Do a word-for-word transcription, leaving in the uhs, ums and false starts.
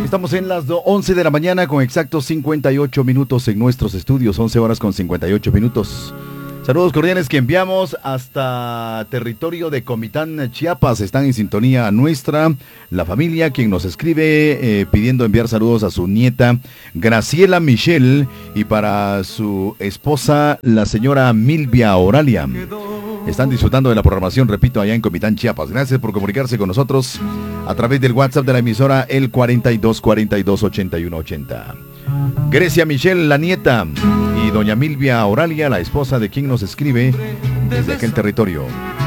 Estamos en las once de la mañana con exactos cincuenta y ocho minutos en nuestros estudios, once horas con cincuenta y ocho minutos. Saludos cordiales que enviamos hasta territorio de Comitán, Chiapas. Están en sintonía nuestra, la familia, quien nos escribe eh, pidiendo enviar saludos a su nieta Graciela Michelle y para su esposa, la señora Milvia Oralia. Están disfrutando de la programación, repito, allá en Comitán, Chiapas. Gracias por comunicarse con nosotros a través del WhatsApp de la emisora, el cuarenta y dos, cuarenta y dos, ochenta y uno, ochenta. Grecia Michelle, la nieta, y doña Milvia Oralia, la esposa de quien nos escribe desde aquel territorio.